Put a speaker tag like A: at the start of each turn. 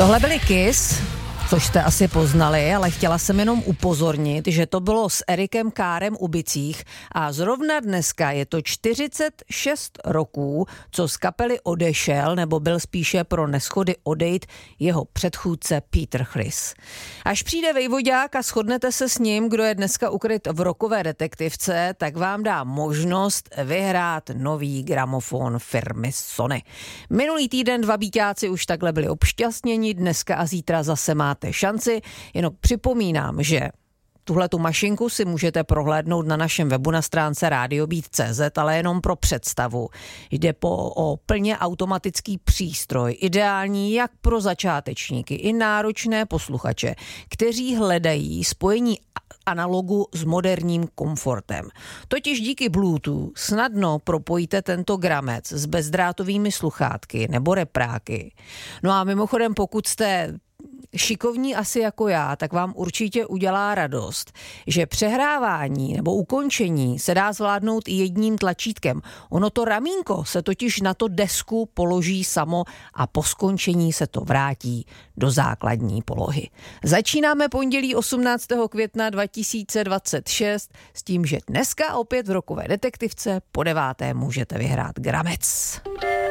A: Tohle byly Kiss, což jste asi poznali, ale chtěla jsem jenom upozornit, že to bylo s Erikem Kárem u bicích a zrovna dneska je to 46 roků, co z kapely odešel, nebo byl spíše pro neschody odejít jeho předchůdce Peter Criss. Až přijde vejvodák a shodnete se s ním, kdo je dneska ukryt v rockové detektivce, tak vám dá možnost vyhrát nový gramofon firmy Sony. Minulý týden 2 bíťáci už takhle byli obšťastněni, dneska a zítra zase máte šanci, jenom připomínám, že tuhletu mašinku si můžete prohlédnout na našem webu na stránce radiobeat.cz, ale jenom pro představu. Jde o plně automatický přístroj, ideální jak pro začátečníky i náročné posluchače, kteří hledají spojení analogu s moderním komfortem. Totiž díky Bluetooth snadno propojíte tento gramec s bezdrátovými sluchátky nebo repráky. No a mimochodem, pokud jste šikovní asi jako já, tak vám určitě udělá radost, že přehrávání nebo ukončení se dá zvládnout i jedním tlačítkem. Ono to ramínko se totiž na to desku položí samo a po skončení se to vrátí do základní polohy. Začínáme pondělí 18. května 2026 s tím, že dneska opět v rockové detektivce po 9. můžete vyhrát gramec.